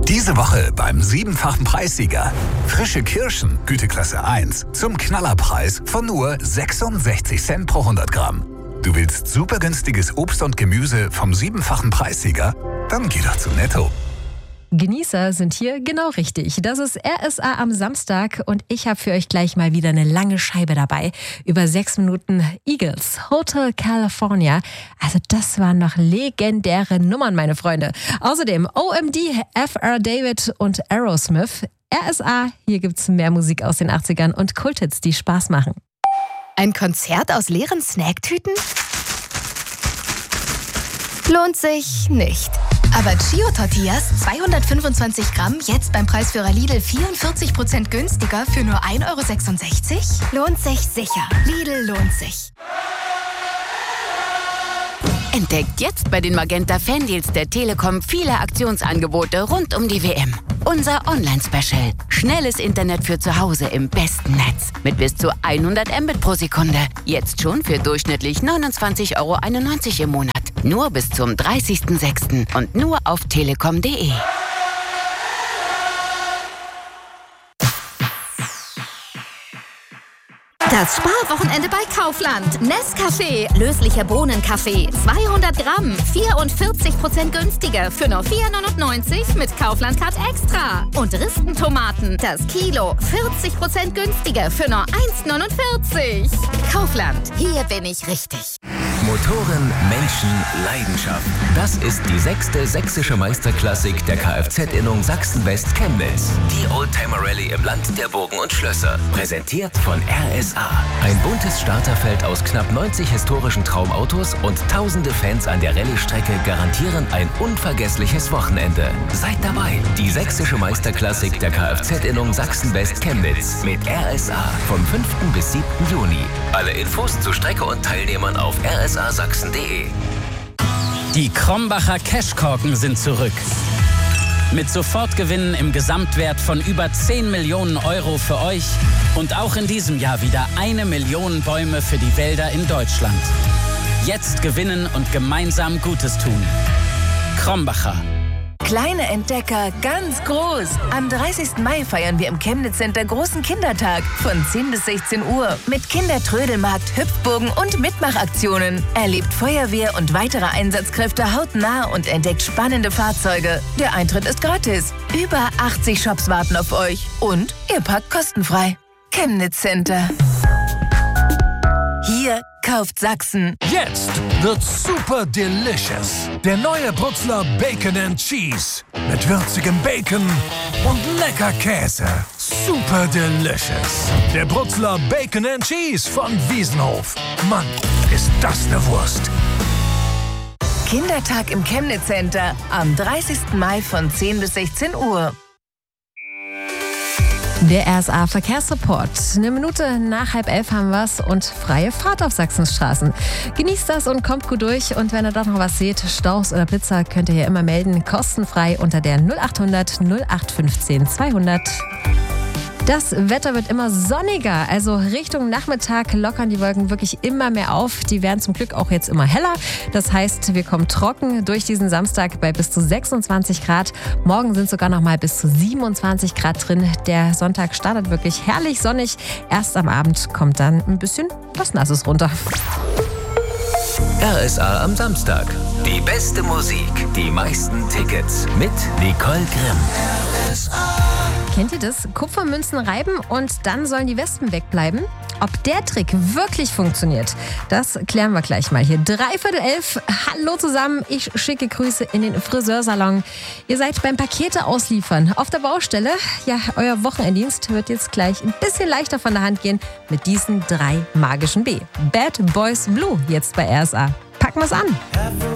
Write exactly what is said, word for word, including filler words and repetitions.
Diese Woche beim siebenfachen Preissieger. Frische Kirschen, Güteklasse eins, zum Knallerpreis von nur sechsundsechzig Cent pro hundert Gramm. Du willst super günstiges Obst und Gemüse vom siebenfachen Preissieger? Dann geh doch zu Netto. Genießer sind hier genau richtig. Das ist R S A am Samstag und ich habe für euch gleich mal wieder eine lange Scheibe dabei. Über sechs Minuten Eagles, Hotel California. Also das waren noch legendäre Nummern, meine Freunde. Außerdem O M D, F R David und Aerosmith. R S A, hier gibt's mehr Musik aus den achtzigern und Kulthits, die Spaß machen. Ein Konzert aus leeren Snacktüten? Lohnt sich nicht. Aber Chio-Tortillas, zweihundertfünfundzwanzig Gramm, jetzt beim Preisführer Lidl vierundvierzig Prozent günstiger für nur ein Euro sechsundsechzig? Lohnt sich sicher. Lidl lohnt sich. Entdeckt jetzt bei den Magenta Fandeals der Telekom viele Aktionsangebote rund um die W M. Unser Online-Special. Schnelles Internet für zu Hause im besten Netz. Mit bis zu hundert Mbit pro Sekunde. Jetzt schon für durchschnittlich neunundzwanzig Euro einundneunzig im Monat. Nur bis zum dreißigsten sechsten und nur auf telekom punkt de. Das Sparwochenende bei Kaufland. Nescafé, löslicher Bohnenkaffee, zweihundert Gramm, vierundvierzig Prozent günstiger für nur vier neunundneunzig mit Kaufland Card Extra. Und Ristentomaten, das Kilo, vierzig Prozent günstiger für nur eins neunundvierzig. Kaufland, hier bin ich richtig. Motoren, Menschen, Leidenschaft. Das ist die sechste sächsische Meisterklassik der Kfz-Innung Sachsen-West Chemnitz. Die Oldtimer-Rallye im Land der Burgen und Schlösser. Präsentiert von R S A. Ein buntes Starterfeld aus knapp neunzig historischen Traumautos und tausende Fans an der Rallye-Strecke garantieren ein unvergessliches Wochenende. Seid dabei. Die sächsische Meisterklassik der Kfz-Innung Sachsen-West Chemnitz mit R S A vom fünften bis siebten Juni. Alle Infos zu Strecke und Teilnehmern auf r s a sachsen punkt de. Die Krombacher Cashkorken sind zurück. Mit Sofortgewinnen im Gesamtwert von über zehn Millionen Euro für euch und auch in diesem Jahr wieder eine Million Bäume für die Wälder in Deutschland. Jetzt gewinnen und gemeinsam Gutes tun. Krombacher. Kleine Entdecker, ganz groß. Am dreißigsten Mai feiern wir im Chemnitz Center großen Kindertag von zehn bis sechzehn Uhr mit Kindertrödelmarkt, Hüpfburgen und Mitmachaktionen. Erlebt Feuerwehr und weitere Einsatzkräfte hautnah und entdeckt spannende Fahrzeuge. Der Eintritt ist gratis. Über achtzig Shops warten auf euch und ihr parkt kostenfrei. Chemnitz Center. Hier kauft Sachsen. Jetzt wird's super delicious. Der neue Brutzler Bacon and Cheese. Mit würzigem Bacon und lecker Käse. Super delicious. Der Brutzler Bacon and Cheese von Wiesenhof. Mann, ist das eine Wurst. Kindertag im Chemnitz Center am dreißigsten Mai von zehn bis sechzehn Uhr. Der R S A Verkehrsreport. Eine Minute nach halb elf haben wir's und freie Fahrt auf Sachsens Straßen. Genießt das und kommt gut durch. Und wenn ihr doch noch was seht, Staus oder Blitzer, könnt ihr hier immer melden. Kostenfrei unter der null achthundert null acht fünfzehn zweihundert. Das Wetter wird immer sonniger, also Richtung Nachmittag lockern die Wolken wirklich immer mehr auf. Die werden zum Glück auch jetzt immer heller. Das heißt, wir kommen trocken durch diesen Samstag bei bis zu sechsundzwanzig Grad. Morgen sind sogar noch mal bis zu siebenundzwanzig Grad drin. Der Sonntag startet wirklich herrlich sonnig. Erst am Abend kommt dann ein bisschen was Nasses runter. R S A am Samstag. Die beste Musik, die meisten Tickets mit Nicole Grimm. R S A. Kennt ihr das? Kupfermünzen reiben und dann sollen die Wespen wegbleiben? Ob der Trick wirklich funktioniert, das klären wir gleich mal hier. Dreiviertel elf, hallo zusammen, ich schicke Grüße in den Friseursalon. Ihr seid beim Pakete ausliefern auf der Baustelle. Ja, euer Wochenenddienst wird jetzt gleich ein bisschen leichter von der Hand gehen mit diesen drei magischen B. Bad Boys Blue, jetzt bei R S A. Packen wir's an.